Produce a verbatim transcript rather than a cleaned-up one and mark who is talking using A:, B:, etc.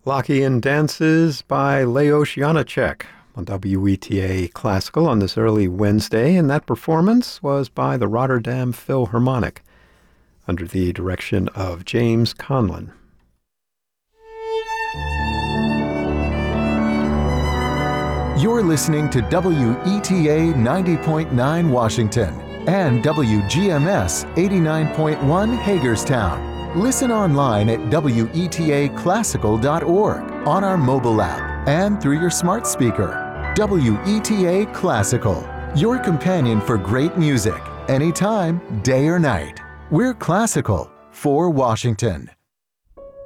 A: Lockean Dances by Leos Janáček on W E T A Classical on this early Wednesday, and that performance was by the Rotterdam Philharmonic under the direction of James Conlon.
B: You're listening to W E T A ninety point nine Washington and W G M S eighty-nine point one Hagerstown. Listen online at W E T A classical dot org, on our mobile app, and through your smart speaker. W E T A Classical, your companion for great music, anytime, day or night. We're classical for Washington.